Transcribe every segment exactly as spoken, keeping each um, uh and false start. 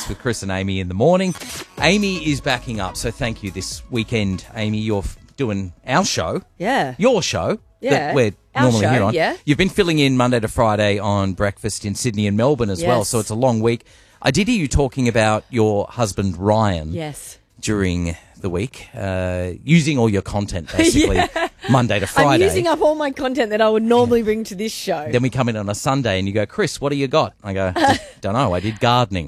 Kiss with Chris and Amy in the morning. Amy is backing up, so thank you this weekend, Amy. You're f- doing our show. Yeah. Your show. Yeah. That we're Our normally show, here on. yeah. You've been filling in Monday to Friday on breakfast in Sydney and Melbourne as Yes. well, so it's a long week. I did hear you talking about your husband, Ryan. Yes. During the week, uh, using all your content, basically, Yeah. Monday to Friday. I'm using up all my content that I would normally bring to this show. Then we come in on a Sunday and you go, Chris, what do you got? I go, don't know, I did gardening.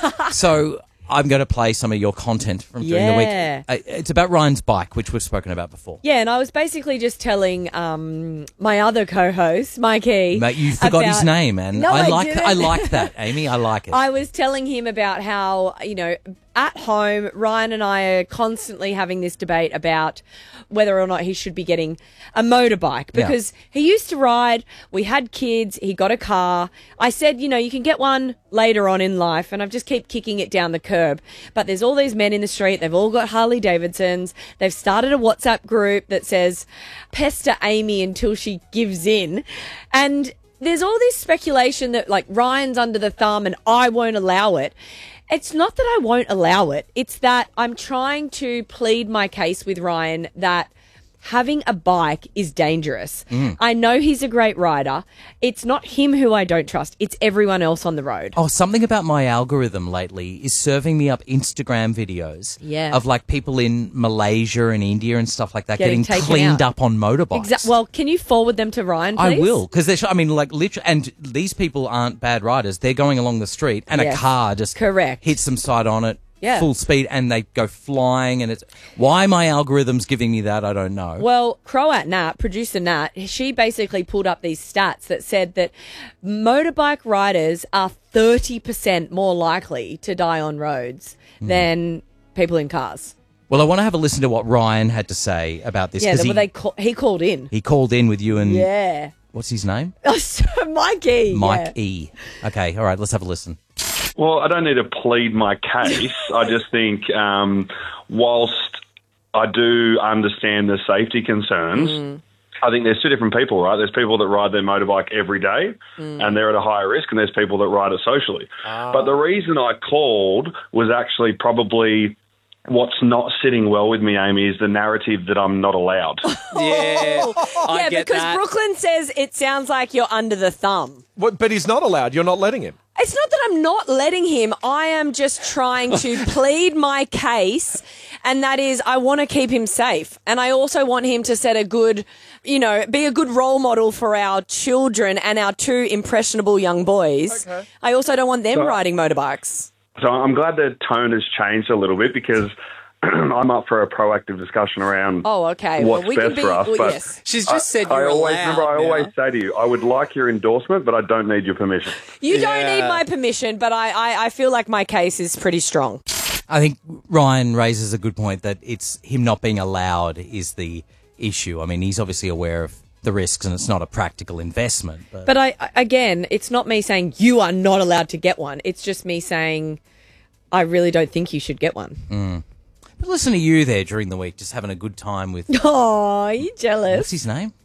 So I'm going to play some of your content from during Yeah. the week. Uh, It's about Ryan's bike, which we've spoken about before. Yeah, and I was basically just telling um, my other co-host, Mikey. Mate, you forgot about- his name, and No, I I like didn't. I like that, Amy. I like it. I was telling him about how, you know, at home, Ryan and I are constantly having this debate about whether or not he should be getting a motorbike because Yeah. he used to ride. We had kids. He got a car. I said, you know, you can get one later on in life, and I just keep kicking it down the curb. But there's all these men in the street. They've all got Harley Davidsons. They've started a WhatsApp group that says, pester Amy until she gives in. And there's all this speculation that, like, Ryan's under the thumb and I won't allow it. It's not that I won't allow it. It's that I'm trying to plead my case with Ryan that having a bike is dangerous. Mm. I know he's a great rider. It's not him who I don't trust. It's everyone else on the road. Oh, something about my algorithm lately is serving me up Instagram videos Yeah. of like people in Malaysia and India and stuff like that Getting getting, taken cleaned out. up on motorbikes. Exa- well, can you forward them to Ryan, please? I will, because they're, I mean, like, literally, and these people aren't bad riders. They're going along the street and Yes. a car just Correct. hits them side on it, Yeah. full speed, and they go flying. And it's why my algorithm's giving me that, I don't know. Well, Croat Nat, producer Nat, she basically pulled up these stats that said that motorbike riders are thirty percent more likely to die on roads Hmm. than people in cars. Well, I want to have a listen to what Ryan had to say about this Yeah, because well, he, they call, he called in. he called in with you and Yeah. what's his name? Oh, so Mikey. Mike yeah. E. Okay, all right, let's have a listen. Well, I don't need to plead my case. I just think um, whilst I do understand the safety concerns, Mm. I think there's two different people, right? There's people that ride their motorbike every day Mm. and they're at a higher risk, and there's people that ride it socially. But the reason I called was actually probably what's not sitting well with me, Amy, is the narrative that I'm not allowed. Yeah, I yeah, get because that. Brooklyn says it sounds like you're under the thumb. What, but he's not allowed. You're not letting him. It's not that I'm not letting him. I am just trying to plead my case, and that is I want to keep him safe. And I also want him to set a good, you know, be a good role model for our children and our two impressionable young boys. Okay. I also don't want them So- riding motorbikes. So I'm glad the tone has changed a little bit because I'm up for a proactive discussion around Oh, okay. what's well, we best can be, for us. well, but yes. She's just said I you're always allowed remember. I now. always say to you, I would like your endorsement, but I don't need your permission. You don't Yeah. need my permission, but I, I, I feel like my case is pretty strong. I think Ryan raises a good point that it's him not being allowed is the issue. I mean, he's obviously aware of the risks and it's not a practical investment. But, But I, again, it's not me saying you are not allowed to get one. It's just me saying I really don't think you should get one. Mm. But listen to you there during the week, just having a good time with... Oh, you jealous? What's his name?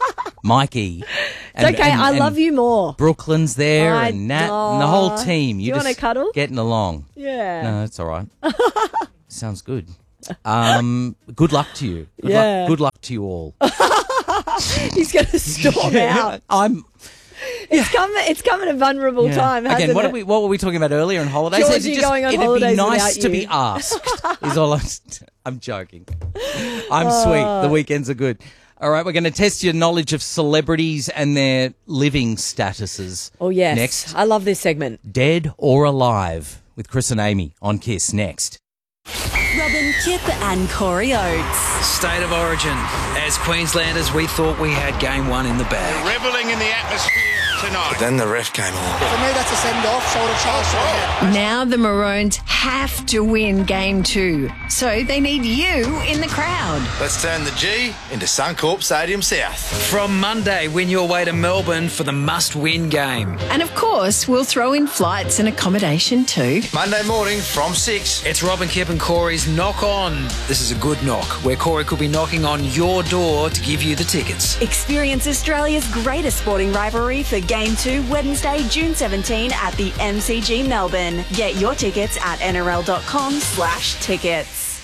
Mikey. It's okay, I love you more. Brooklyn's there I- and Nat and the whole Aw. team. Do You're you wanna just cuddle? getting along. Yeah. No, that's all right. Sounds good. Um, good luck to you. Good Yeah. luck, good luck to you all. He's going to storm out. I'm... It's coming. It's coming a vulnerable Yeah. time. Hasn't Again, what, it? are we, what were we talking about earlier on holidays? Georgie It'd just- going on it'd holidays be nice without to you. be asked. Is all I'm, I'm joking. I'm sweet. The weekends are good. All right, we're going to test your knowledge of celebrities and their living statuses. Oh yes, Next, I love this segment. Dead or Alive with Chris and Amy on Kiss. Next. Robin Kip and Corey Oates. State of origin. As Queenslanders, we thought we had game one in the bag. Revelling in the atmosphere tonight. But then the ref came along. For me, that's a send-off. Shoulder charge. Oh, Now the Maroons have to win game two, so they need you in the crowd. Let's turn the G into Suncorp Stadium South. From Monday, win your way to Melbourne for the must-win game. And of course, we'll throw in flights and accommodation too. Monday morning from six. It's Robin Kip and Corey's Knock On. This is a good knock, where Corey could be knocking on your door to give you the tickets. Experience Australia's greatest sporting rivalry for Game two, Wednesday, June seventeenth at the M C G Melbourne. Get your tickets at N R L dot com slash tickets.